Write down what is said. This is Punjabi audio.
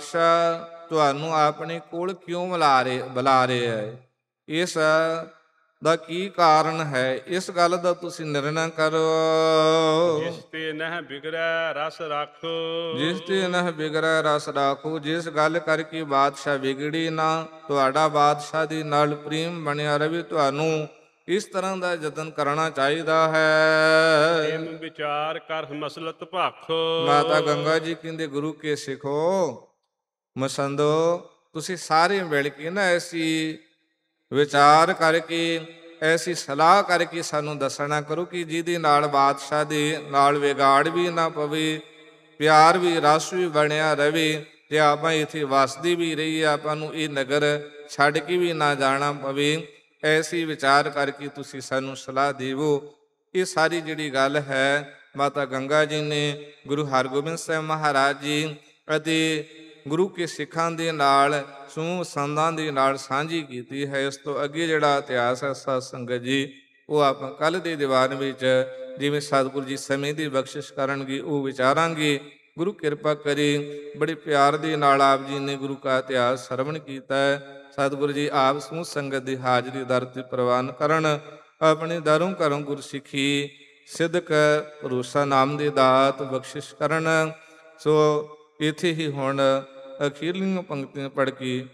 ਪਾਤਸ਼ਾਹ ਤੁਹਾਨੂੰ ਆਪਣੇ ਕੋਲ ਕਿਉਂ ਬੁਲਾ ਰਿਹਾ ਹੈ? ਇਸ ਦਾ ਕੀ ਕਾਰਨ ਹੈ? ਇਸ ਗੱਲ ਦਾ ਤੁਸੀਂ ਨਿਰਣਾ ਕਰੋ। ਜਿਸ ਤੇ ਨਹਿ ਬਿਗੜੈ ਰਸ ਰਾਖੋ, ਜਿਸ ਤੇ ਨਹਿ ਬਿਗੜੈ ਰਸ ਰਾਖੋ। ਜਿਸ ਗੱਲ ਕਰਕੇ ਬਾਦਸ਼ਾਹ ਵਿਗੜੀ ਨਾ, ਤੁਹਾਡਾ ਬਾਦਸ਼ਾਹ ਦੀ ਨਾਲ ਪ੍ਰੇਮ ਬਣਿਆ ਰਵੇ। ਤੁਹਾਨੂੰ ਇਸ ਤਰ੍ਹਾਂ ਦਾ ਯਤਨ ਕਰਨਾ ਚਾਹੀਦਾ ਹੈ। ਹਿਮ ਵਿਚਾਰ ਕਰ ਮਸਲਤ ਭਾਖੋ। ਮਾਤਾ ਗੰਗਾ ਜੀ ਕਹਿੰਦੇ, ਗੁਰੂ ਕੇ ਸਿੱਖੋ ਮਸੰਦੋ, ਤੁਸੀਂ ਸਾਰੇ ਮਿਲ ਕੇ ਨਾ ਐਸੀ ਵਿਚਾਰ ਕਰਕੇ, ਐਸੀ ਸਲਾਹ ਕਰਕੇ ਸਾਨੂੰ ਦੱਸਣਾ ਕਰੋ ਕਿ ਜਿਹਦੇ ਨਾਲ ਬਾਦਸ਼ਾਹ ਦੇ ਨਾਲ ਵਿਗਾੜ ਵੀ ਨਾ ਪਵੇ, ਪਿਆਰ ਵੀ ਰਸ ਵੀ ਬਣਿਆ ਰਵੇ, ਤੇ ਆਪਾਂ ਇੱਥੇ ਵਸਦੇ ਵੀ ਰਹੀਏ, ਆਪਾਂ ਨੂੰ ਇਹ ਨਗਰ ਛੱਡ ਕੇ ਵੀ ਨਾ ਜਾਣਾ ਪਵੇ। ਐਸੀ ਵਿਚਾਰ ਕਰਕੇ ਤੁਸੀਂ ਸਾਨੂੰ ਸਲਾਹ ਦੇਵੋ। ਇਹ ਸਾਰੀ ਜਿਹੜੀ ਗੱਲ ਹੈ ਮਾਤਾ ਗੰਗਾ ਜੀ ਨੇ ਗੁਰੂ ਹਰਗੋਬਿੰਦ ਸਾਹਿਬ ਮਹਾਰਾਜ ਜੀ ਅਤੇ ਗੁਰੂ ਕੇ ਸਿੱਖਾਂ ਦੇ ਨਾਲ, ਸਮੂਹ ਸੰਤਾਂ ਦੇ ਨਾਲ ਸਾਂਝੀ ਕੀਤੀ ਹੈ। ਇਸ ਤੋਂ ਅੱਗੇ ਜਿਹੜਾ ਇਤਿਹਾਸ ਹੈ ਸਾਧ ਸੰਗਤ ਜੀ, ਉਹ ਆਪਾਂ ਕੱਲ੍ਹ ਦੇ ਦੀਵਾਨ ਵਿੱਚ ਜਿਵੇਂ ਸਤਿਗੁਰੂ ਜੀ ਸਮੇਂ ਦੀ ਬਖਸ਼ਿਸ਼ ਕਰਨਗੇ ਉਹ ਵਿਚਾਰਾਂਗੇ। ਗੁਰੂ ਕਿਰਪਾ ਕਰੇ, ਬੜੇ ਪਿਆਰ ਦੇ ਨਾਲ ਆਪ ਜੀ ਨੇ ਗੁਰੂ ਕਾ ਇਤਿਹਾਸ ਸਰਵਣ ਕੀਤਾ ਹੈ। ਸਤਿਗੁਰੂ ਜੀ ਆਪ ਸਮੂਹ ਸੰਗਤ ਦੀ ਹਾਜ਼ਰੀ ਦਰ ਤੇ ਪ੍ਰਵਾਨ ਕਰਨ, ਆਪਣੇ ਦਰੋਂ ਘਰੋਂ ਗੁਰਸਿੱਖੀ ਸਿੱਧਕ ਭਰੋਸਾ ਨਾਮ ਦੀ ਦਾਤ ਬਖਸ਼ਿਸ਼ ਕਰਨ। ਸੋ ਇੱਥੇ ਹੀ ਹੁਣ ਅਖੀਰਲੀਆਂ ਪੰਕਤੀਆਂ ਪੜ੍ਹ ਕੇ